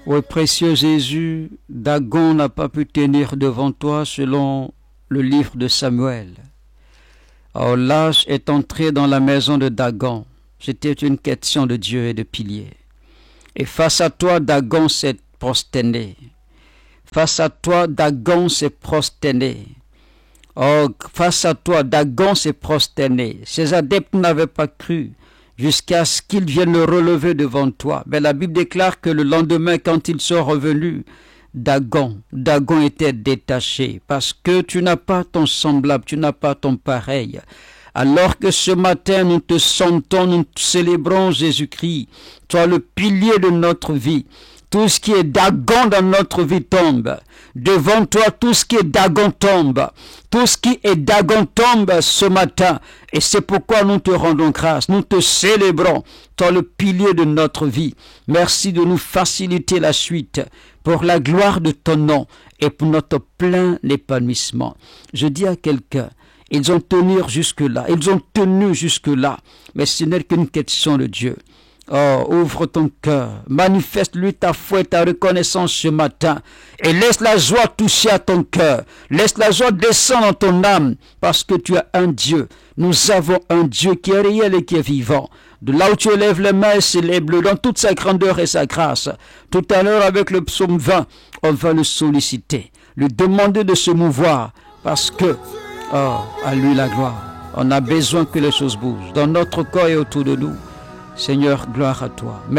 Ô précieux Jésus, Dagon n'a pas pu tenir devant toi selon le livre de Samuel. Or, l'âge est entré dans la maison de Dagon. C'était une question de Dieu et de piliers. Et face à toi, Dagon s'est prosterné. Face à toi, Dagon s'est prosterné. Oh, face à toi, Dagon s'est prosterné. Ses adeptes n'avaient pas cru jusqu'à ce qu'ils viennent le relever devant toi. Mais la Bible déclare que le lendemain, quand ils sont revenus, Dagon était détaché parce que tu n'as pas ton semblable, tu n'as pas ton pareil. Alors que ce matin, nous te sentons, nous célébrons Jésus-Christ, toi le pilier de notre vie. Tout ce qui est Dagon dans notre vie tombe. Devant toi, tout ce qui est Dagon tombe. Tout ce qui est Dagon tombe ce matin. Et c'est pourquoi nous te rendons grâce. Nous te célébrons. Toi, le pilier de notre vie. Merci de nous faciliter la suite pour la gloire de ton nom et pour notre plein épanouissement. Je dis à quelqu'un, ils ont tenu jusque-là. Ils ont tenu jusque-là. Mais ce n'est qu'une question de Dieu. Oh, ouvre ton cœur, manifeste-lui ta foi et ta reconnaissance ce matin et laisse la joie toucher à ton cœur, laisse la joie descendre dans ton âme parce que tu as un Dieu. Nous avons un Dieu qui est réel et qui est vivant. De là où tu élèves les mains et célèbre-le dans toute sa grandeur et sa grâce. Tout à l'heure avec le psaume 20, on va le solliciter, lui demander de se mouvoir parce que, oh, à lui la gloire. On a besoin que les choses bougent dans notre corps et autour de nous. Seigneur, gloire à toi.